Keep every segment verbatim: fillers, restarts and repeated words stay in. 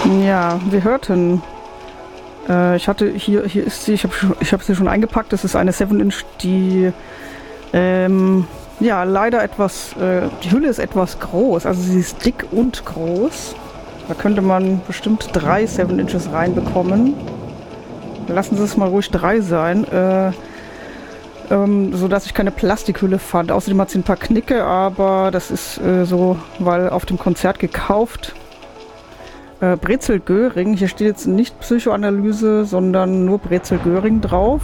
Ja, wir hörten. Äh, ich hatte hier, hier ist sie, ich habe ich hab sie schon eingepackt. Das ist eine seven Inch, die ähm, ja leider etwas, äh, die Hülle ist etwas groß, also sie ist dick und groß. Da könnte man bestimmt drei seven Inches reinbekommen. Lassen Sie es mal ruhig drei sein, äh, ähm, sodass ich keine Plastikhülle fand. Außerdem hat sie ein paar Knicke, aber das ist äh, so, weil auf dem Konzert gekauft. Äh, Brezel Göring, hier steht jetzt nicht Psychoanalyse, sondern nur Brezel Göring drauf.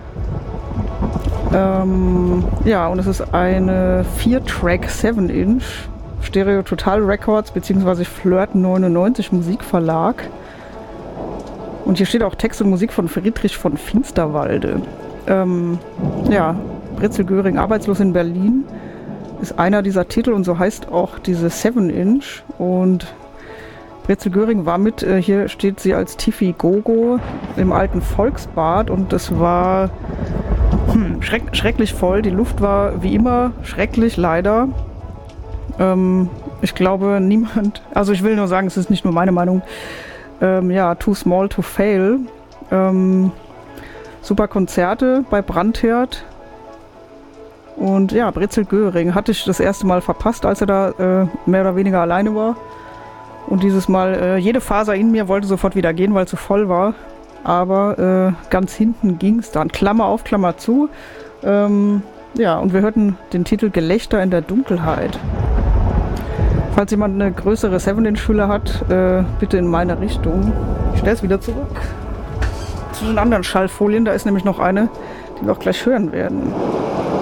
Ähm, ja, und es ist eine vier Track seven Inch Stereo Total Records bzw. Flirt neunundneunzig Musikverlag. Und hier steht auch Text und Musik von Friedrich von Finsterwalde. Ähm, ja, Brezel Göring, arbeitslos in Berlin, ist einer dieser Titel und so heißt auch diese seven Inch. Und Brezel Göring war mit, äh, hier steht sie als Tiffy Gogo im alten Volksbad und es war hm, schreck, schrecklich voll. Die Luft war wie immer schrecklich, leider. Ähm, ich glaube, niemand, also ich will nur sagen, es ist nicht nur meine Meinung, ähm, ja, Too Small to Fail. Ähm, super Konzerte bei Brandherd. Und ja, Brezel Göring hatte ich das erste Mal verpasst, als er da äh, mehr oder weniger alleine war. Und dieses Mal, äh, jede Faser in mir wollte sofort wieder gehen, weil es so voll war. Aber äh, ganz hinten ging es dann. Klammer auf, Klammer zu. Ähm, ja, und wir hörten den Titel Gelächter in der Dunkelheit. Falls jemand eine größere seven Inch Hülle hat, äh, bitte in meine Richtung. Ich stelle es wieder zurück. Zu den anderen Schallfolien, da ist nämlich noch eine, die wir auch gleich hören werden.